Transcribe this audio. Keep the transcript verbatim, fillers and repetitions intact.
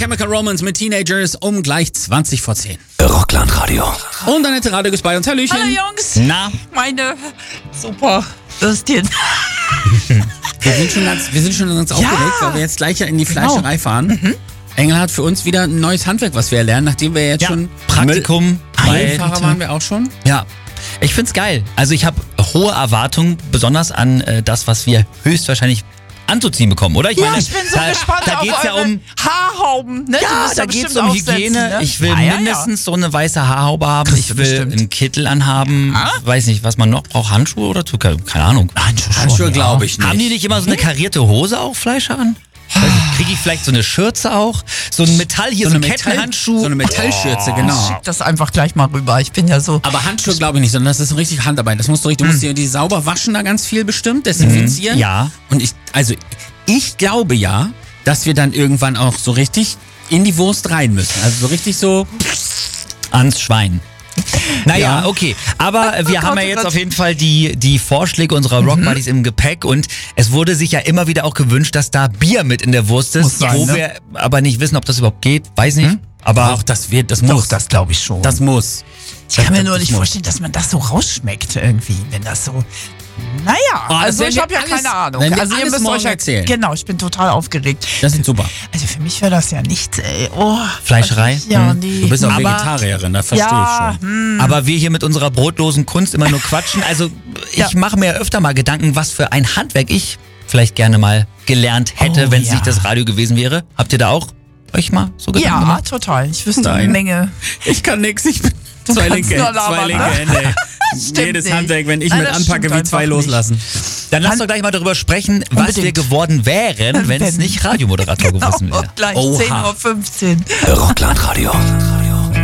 Chemical Romance mit Teenagers um gleich zwanzig vor zehn. Rockland-Radio. Und Annette Radek ist bei uns. Hallöchen. Hallo Jungs. Na? Meine super Würstchen. Wir sind schon ganz, wir sind schon ganz aufgeregt, weil wir jetzt gleich ja in die Fleischerei fahren. Mhm. Engel hat für uns wieder ein neues Handwerk, was wir erlernen, nachdem wir jetzt ja, schon Praktikum bei Fahrer waren wir auch schon. Ja, ich find's geil. Also ich habe hohe Erwartungen, besonders an äh, das, was wir höchstwahrscheinlich anzuziehen bekommen, oder? Ich Ja, meine, ich bin so da, gespannt da auf geht's ja eure um Haarhauben. Ne? Ja, da geht's um Hygiene. Ne? Ich will ja, ja, mindestens ja. so eine weiße Haarhaube haben. Ich will bestimmt. einen Kittel anhaben. Ah? Weiß nicht, was man noch braucht. Handschuhe oder so? Keine Ahnung. Handschuhe, Handschuhe glaube ich nicht. Haben die nicht immer so eine karierte Hose auch, Fleischer an? Kriege ich vielleicht so eine Schürze auch? So ein Metall hier, so, so ein eine Kettenhandschuh? So eine Metallschürze, genau. Schick das einfach gleich mal rüber. Ich bin ja so... Aber Handschuhe glaube ich nicht, sondern das ist so richtig Handarbeit. Das musst du, du musst dir die sauber waschen da ganz viel bestimmt, desinfizieren. Ja. Und ich, also ich glaube ja, dass wir dann irgendwann auch so richtig in die Wurst rein müssen. Also so richtig so Ans Schwein. Naja, Ja. okay. Aber wir Oh haben Gott, ja oh jetzt Gott. auf jeden Fall die, die Vorschläge unserer Rock Buddies im Gepäck und es wurde sich ja immer wieder auch gewünscht, dass da Bier mit in der Wurst ist, Muss sein, wo ne? wir aber nicht wissen, ob das überhaupt geht. Weiß nicht. Aber auch das wird, das Doch, muss. das glaube ich schon. Das muss. ich kann mir nur das nicht muss. vorstellen, dass man das so rausschmeckt irgendwie, wenn das so... Naja, das also werden ich wir habe ja alles- keine Ahnung. werden wir Also ihr alles müsst morgen euch ja erzählen. Genau, ich bin total aufgeregt. Das ist super. Also für mich wäre das ja nichts, ey. Oh, Fleischerei? Ja, Hm. nee. Du bist auch Aber- Vegetarierin, das verstehe ja, ich schon. hm. Aber wir hier mit unserer brotlosen Kunst immer nur quatschen. Also ich Ja. mache mir öfter mal Gedanken, was für ein Handwerk ich vielleicht gerne mal gelernt hätte, Oh, wenn es ja. nicht das Radio gewesen wäre. Habt ihr da auch euch mal so Gedanken Ja, gemacht? total. Ich wüsste Nein. eine Menge. Ich kann nix, ich bin zwei kannst linke, nur labern, zwei linke ne? Hände. Stimmt Jedes nicht. Handwerk, wenn ich Nein, mit das anpacke, stimmt wie zwei einfach nicht. loslassen. Dann lass doch gleich mal darüber sprechen, was Unbedingt. wir geworden wären, wenn es Wenn. nicht Radiomoderator gewesen Genau, wäre. gleich Oha. zehn Uhr fünfzehn. Rockland-Radio.